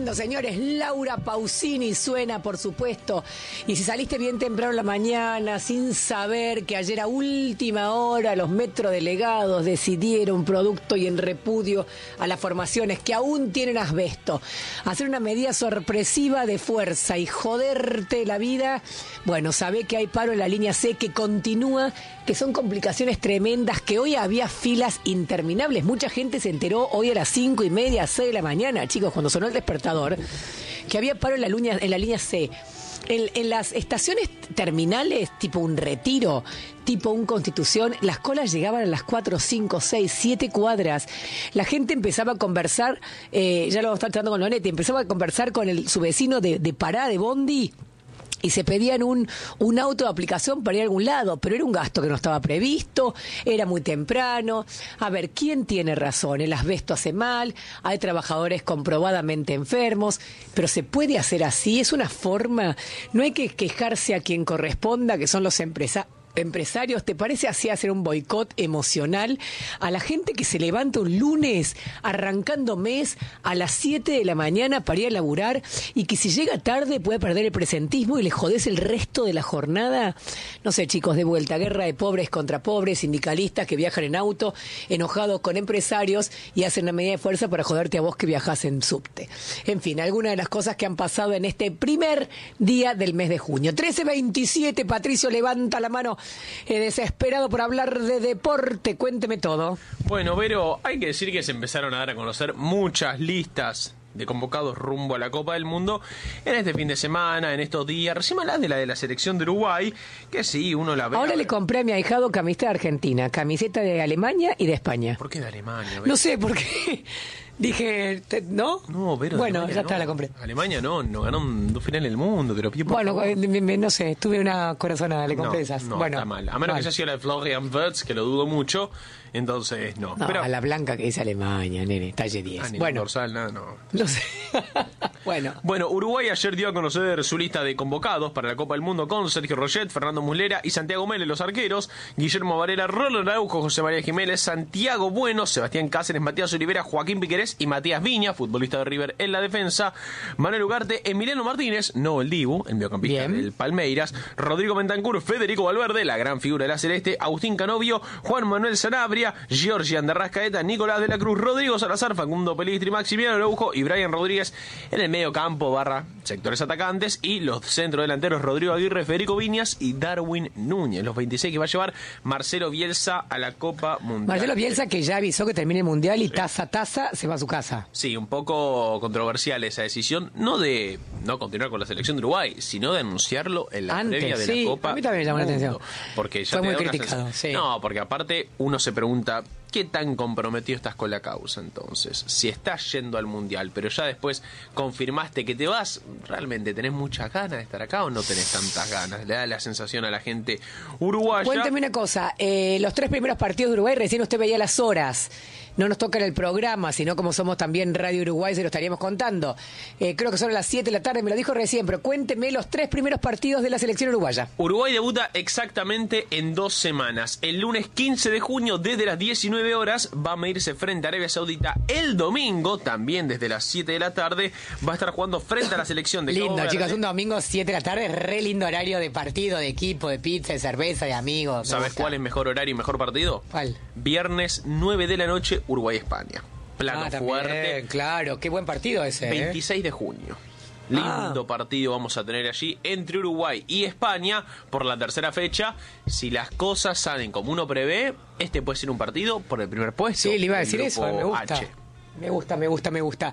tremendo, señores. Laura Pausini suena, por supuesto. Y si saliste bien temprano en la mañana, sin saber que ayer a última hora los metrodelegados decidieron, producto y en repudio a las formaciones que aún tienen asbesto, hacer una medida sorpresiva de fuerza y joderte la vida, bueno, sabé que hay paro en la línea C que continúa, que son complicaciones tremendas, que hoy había filas interminables. Mucha gente se enteró hoy a las 5:30, 6 de la mañana, chicos, cuando sonó el despertador, que había paro en la línea C. En las estaciones terminales, tipo un Retiro, tipo un Constitución, las colas llegaban a las 4, 5, 6, 7 cuadras. La gente empezaba a conversar, ya lo está tratando con Lonetti, empezaba a conversar con su vecino de parada de bondi, y se pedían un auto de aplicación para ir a algún lado, pero era un gasto que no estaba previsto, era muy temprano. A ver, ¿quién tiene razón? El asbesto hace mal, hay trabajadores comprobadamente enfermos, pero se puede hacer así, es una forma, no hay que quejarse a quien corresponda, que son los empresarios. ¿Te parece así hacer un boicot emocional a la gente que se levanta un lunes arrancando mes a las 7 de la mañana para ir a laburar y que si llega tarde puede perder el presentismo y le jodés el resto de la jornada? No sé, chicos, de vuelta, guerra de pobres contra pobres, sindicalistas que viajan en auto, enojados con empresarios y hacen una medida de fuerza para joderte a vos que viajás en subte. En fin, algunas de las cosas que han pasado en este primer día del mes de junio. 13:27, Patricio levanta la mano. Desesperado por hablar de deporte, cuénteme todo. Bueno, Vero, hay que decir que se empezaron a dar a conocer muchas listas de convocados rumbo a la Copa del Mundo en este fin de semana, en estos días. Recién hablás de la selección de Uruguay, que sí, uno la ve. Ahora le compré a mi ahijado camiseta de Argentina, camiseta de Alemania y de España. ¿Por qué de Alemania, Vero? No sé, porque dije, ¿no? No, Vero, bueno, Alemania ya está, no. la compré. Alemania no ganó dos finales del mundo, te lo pido por Bueno, favor. no sé, tuve una corazonada, le compré esas. No, bueno, está mal. A menos que haya sido la de Florian Wirtz, que lo dudo mucho, entonces no. No, Pero a la blanca que dice Alemania, nene, talle 10. Bueno, dorsal, nada, no. No sé. Bueno, Uruguay ayer dio a conocer su lista de convocados para la Copa del Mundo con Sergio Roget, Fernando Muslera y Santiago Mele, los arqueros, Guillermo Varela, Roland Araujo, José María Jiménez, Santiago Bueno, Sebastián Cáceres, Matías Olivera, Joaquín Piquerés y Matías Viña, futbolista de River en la defensa, Manuel Ugarte, Emiliano Martínez, no el Dibu, el mediocampista del Palmeiras, Rodrigo Bentancur, Federico Valverde, la gran figura de la Celeste, Agustín Canovio, Juan Manuel Sanabria, Georgian de Rascaeta, Nicolás de la Cruz, Rodrigo Salazar, Facundo Pelistri, Maximiliano Araujo y Brian Rodríguez en el medio campo / sectores atacantes, y los centrodelanteros Rodrigo Aguirre, Federico Viñas y Darwin Núñez, los 26 que va a llevar Marcelo Bielsa a la Copa Mundial. Marcelo Bielsa, que ya avisó que termine el Mundial y taza se va a su casa. Sí, un poco controversial esa decisión, no de no continuar con la selección de Uruguay, sino de anunciarlo en la previa de la Copa. A mí también me llamó la atención. Porque ya fue muy criticado. Sí. No, porque aparte uno se pregunta, ¿qué tan comprometido estás con la causa entonces? Si estás yendo al Mundial, pero ya después confirmaste que te vas, ¿realmente tenés muchas ganas de estar acá o no tenés tantas ganas? Le da la sensación a la gente uruguaya. Cuénteme una cosa, los 3 primeros partidos de Uruguay, recién usted veía las horas. No nos toca en el programa, sino como somos también Radio Uruguay, se lo estaríamos contando. Creo que son a las 7 de la tarde, me lo dijo recién, pero cuénteme los 3 primeros partidos de la selección uruguaya. Uruguay debuta exactamente en 2 semanas. El lunes 15 de junio, desde las 19 horas, va a medirse frente a Arabia Saudita. El domingo, también desde las 7 de la tarde, va a estar jugando frente a la selección de Cabo Lindo, Verde. chicas, un domingo 7 de la tarde, re lindo horario de partido, de equipo, de pizza, de cerveza, de amigos. ¿Sabes cuál es mejor horario y mejor partido? ¿Cuál? Viernes 9 de la noche, Uruguay-España. Plano fuerte. Claro, qué buen partido ese. 26 de junio. Lindo partido vamos a tener allí entre Uruguay y España por la tercera fecha. Si las cosas salen como uno prevé, este puede ser un partido por el primer puesto. Sí, le iba a decir eso, me gusta. H. Me gusta.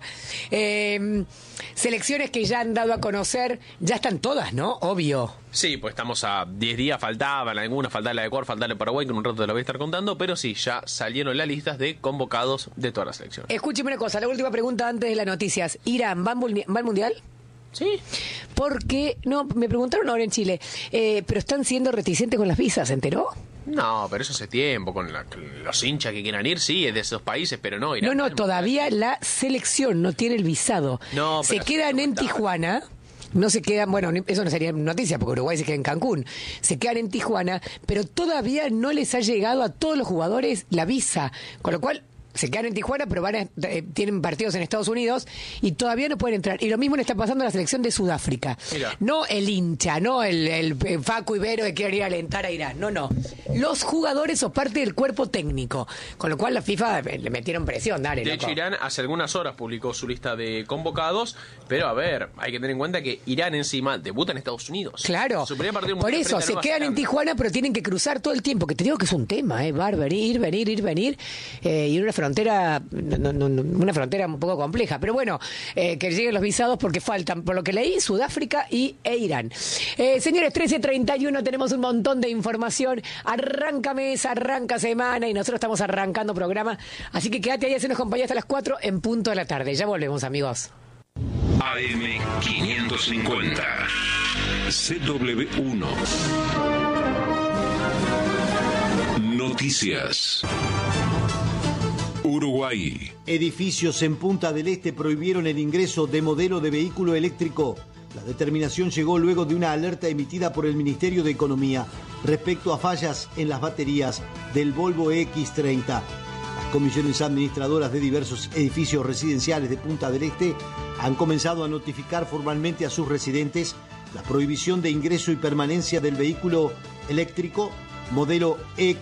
Selecciones que ya han dado a conocer, ya están todas, ¿no? Obvio. Sí, pues estamos a 10 días, faltaban algunas, faltaba la de Ecuador, faltaba la de Paraguay, que en un rato te lo voy a estar contando, pero sí, ya salieron las listas de convocados de todas las selecciones. Escúcheme una cosa, la última pregunta antes de las noticias. ¿Irán va al Mundial? Sí. Porque, no, me preguntaron ahora en Chile, pero están siendo reticentes con las visas, ¿se enteró? No, pero eso hace tiempo, con los hinchas que quieran ir, sí, es de esos países, pero no. No, todavía la selección no tiene el visado. No, se quedan en Tijuana. No se quedan, bueno, eso no sería noticia porque Uruguay se queda en Cancún. Se quedan en Tijuana, pero todavía no les ha llegado a todos los jugadores la visa. Con lo cual, se quedan en Tijuana, pero tienen partidos en Estados Unidos y todavía no pueden entrar. Y lo mismo le está pasando a la selección de Sudáfrica. Mirá. No el hincha, no el Facu Ibero que quiere ir a alentar a Irán. No. Los jugadores son parte del cuerpo técnico. Con lo cual la FIFA le metieron presión, dale, De hecho, Irán hace algunas horas publicó su lista de convocados, pero a ver, hay que tener en cuenta que Irán encima debuta en Estados Unidos. Claro, Su primer partido por eso se quedan en Tijuana, pero tienen que cruzar todo el tiempo, que te digo que es un tema, venir, y una frontera, una frontera un poco compleja, pero bueno, que lleguen los visados porque faltan, por lo que leí, Sudáfrica e Irán. Señores, 13:31, tenemos un montón de información, arranca mes, arranca semana y nosotros estamos arrancando programa, así que quédate ahí, se nos acompaña hasta las 4 en punto de la tarde. Ya volvemos, amigos. AM550 CW1 Noticias. Uruguay. Edificios en Punta del Este prohibieron el ingreso de modelo de vehículo eléctrico. La determinación llegó luego de una alerta emitida por el Ministerio de Economía respecto a fallas en las baterías del Volvo X30. Las comisiones administradoras de diversos edificios residenciales de Punta del Este han comenzado a notificar formalmente a sus residentes la prohibición de ingreso y permanencia del vehículo eléctrico modelo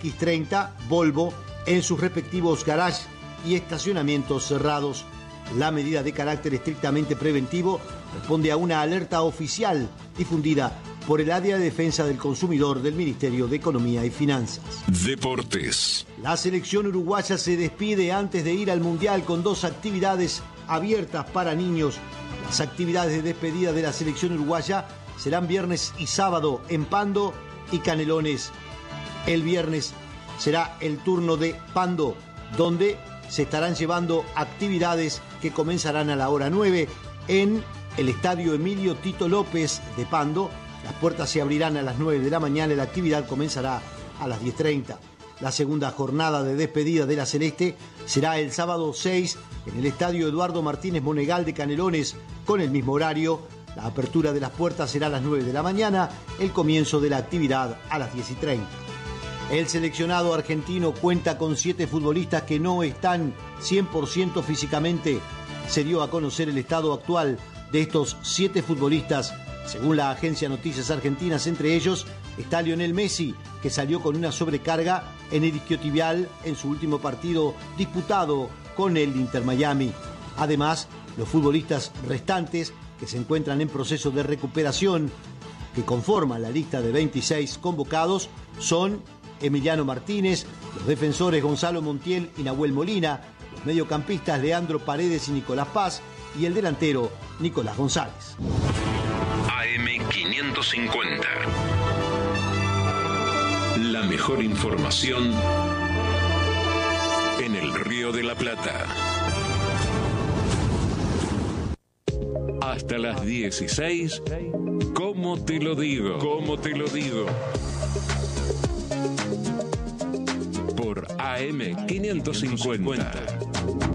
X30 Volvo en sus respectivos garages y estacionamientos cerrados. La medida de carácter estrictamente preventivo responde a una alerta oficial difundida por el Área de Defensa del Consumidor del Ministerio de Economía y Finanzas. Deportes. La selección uruguaya se despide antes de ir al Mundial con 2 actividades abiertas para niños. Las actividades de despedida de la selección uruguaya serán viernes y sábado en Pando y Canelones. El viernes será el turno de Pando, donde se estarán llevando actividades que comenzarán a la hora 9 en el Estadio Emilio Tito López de Pando. Las puertas se abrirán a las 9 de la mañana y la actividad comenzará a las 10:30. La segunda jornada de despedida de la Celeste será el sábado 6 en el Estadio Eduardo Martínez Monegal de Canelones con el mismo horario. La apertura de las puertas será a las 9 de la mañana, el comienzo de la actividad a las 10:30. El seleccionado argentino cuenta con 7 futbolistas que no están 100% físicamente. Se dio a conocer el estado actual de estos 7 futbolistas. Según la agencia Noticias Argentinas, entre ellos está Lionel Messi, que salió con una sobrecarga en el isquiotibial en su último partido disputado con el Inter Miami. Además, los futbolistas restantes que se encuentran en proceso de recuperación, que conforman la lista de 26 convocados, son Emiliano Martínez, los defensores Gonzalo Montiel y Nahuel Molina, los mediocampistas Leandro Paredes y Nicolás Paz, y el delantero Nicolás González. AM550. La mejor información en el Río de la Plata. Hasta las 16. ¿Cómo te lo digo? ¿Cómo te lo digo? Por AM550.